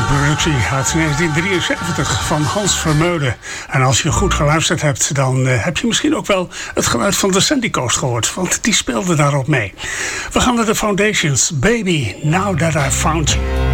productie uit 1973 van Hans Vermeulen. En als je goed geluisterd hebt, dan heb je misschien ook wel het geluid van de Sandy Coast gehoord. Want die speelde daarop mee. We gaan naar de Foundations. Baby, now that I found you.